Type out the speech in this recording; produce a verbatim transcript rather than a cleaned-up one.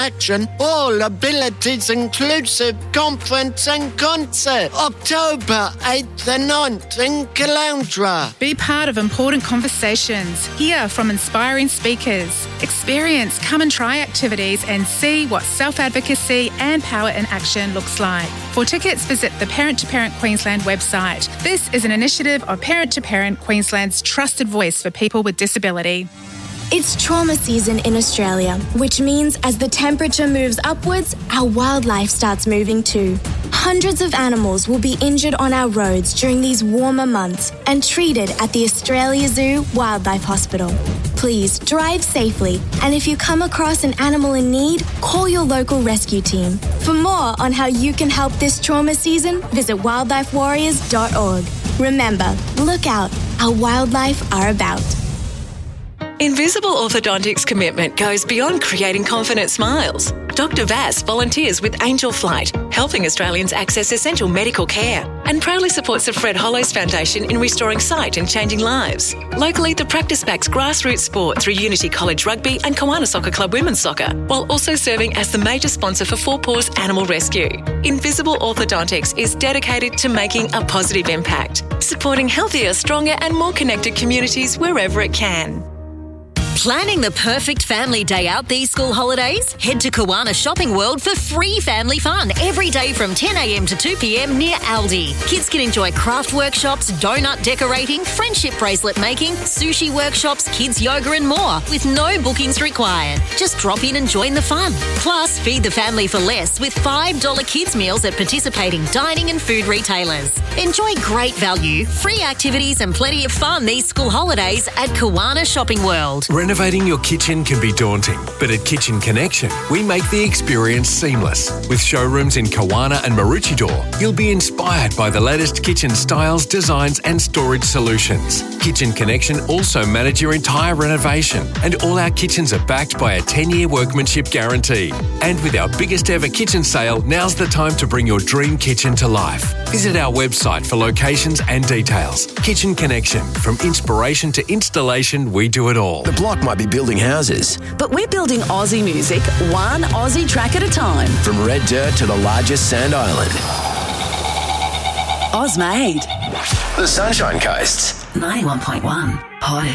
Action All Abilities Inclusive Conference and Concert, October eighth and ninth in Caloundra. Be part of important conversations. Hear from inspiring speakers. Experience come and try activities and see what self-advocacy and power in action looks like. For tickets, visit the Parent to Parent Queensland website. This is an initiative of Parent to Parent Queensland's trusted voice for people with disability. It's trauma season in Australia, which means as the temperature moves upwards, our wildlife starts moving too. Hundreds of animals will be injured on our roads during these warmer months and treated at the Australia Zoo Wildlife Hospital. Please drive safely, and if you come across an animal in need, call your local rescue team. For more on how you can help this trauma season, visit wildlife warriors dot org. Remember, look out, our wildlife are about. Invisible Orthodontics' commitment goes beyond creating confident smiles. Doctor Vass volunteers with Angel Flight, helping Australians access essential medical care, and proudly supports the Fred Hollows Foundation in restoring sight and changing lives. Locally, the practice backs grassroots sport through Unity College Rugby and Kiwana Soccer Club Women's Soccer, while also serving as the major sponsor for Four Paws Animal Rescue. Invisible Orthodontics is dedicated to making a positive impact, supporting healthier, stronger and more connected communities wherever it can. Planning the perfect family day out these school holidays? Head to Kiwana Shopping World for free family fun every day from ten a.m. to two p.m. near Aldi. Kids can enjoy craft workshops, donut decorating, friendship bracelet making, sushi workshops, kids yoga and more with no bookings required. Just drop in and join the fun. Plus, feed the family for less with five dollars kids meals at participating dining and food retailers. Enjoy great value, free activities and plenty of fun these school holidays at Kiwana Shopping World. Renovating your kitchen can be daunting, but at Kitchen Connection, we make the experience seamless. With showrooms in Kiwana and Maroochydore, you'll be inspired by the latest kitchen styles, designs and storage solutions. Kitchen Connection also manage your entire renovation, and all our kitchens are backed by a ten-year workmanship guarantee. And with our biggest ever kitchen sale, now's the time to bring your dream kitchen to life. Visit our website for locations and details. Kitchen Connection. From inspiration to installation, we do it all. The block might be building houses, but we're building Aussie music, one Aussie track at a time. From red dirt to the largest sand island. Ozmade. The Sunshine Coast. ninety-one point one. Hot